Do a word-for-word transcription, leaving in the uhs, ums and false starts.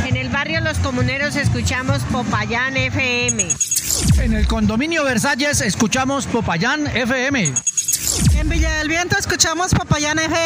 En el barrio Los Comuneros escuchamos Popayán F M. En el condominio Versalles escuchamos Popayán F M. En Villa del Viento escuchamos Popayán F M.